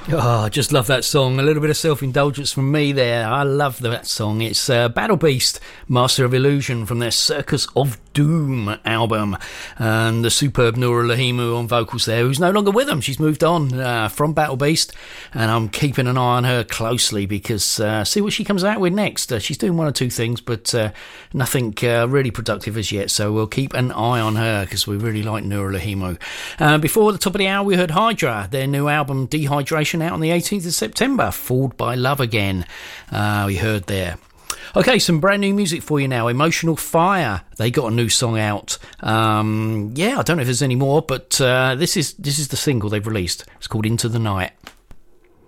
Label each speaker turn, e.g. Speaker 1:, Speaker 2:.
Speaker 1: Oh, I just love that song. A little bit of self-indulgence from me there. I love that song. It's Battle Beast, Master of Illusion from their Circus of Doom album. And the superb Nora Lahimu on vocals there, who's no longer with them. She's moved on from Battle Beast, and I'm keeping an eye on her closely because see what she comes out with next. She's doing one or two things, but nothing really productive as yet. So we'll keep an eye on her because we really like Nora Lahimu. Before the top of the hour, we heard Hydra, their new album Dehydration, out on the 18th of September, Fooled by Love Again. We heard there. Okay, some brand new music for you now. Emotional Fire, they got a new song out. I don't know if there's any more, but this is the single they've released. It's called Into the Night.